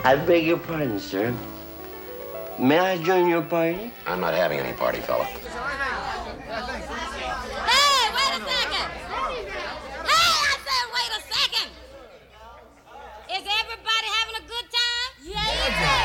I beg your pardon, sir. May I join your party? I'm not having any party, fella. Hey, wait a second. Hey, I said wait a second. Is everybody having a good time? Yeah.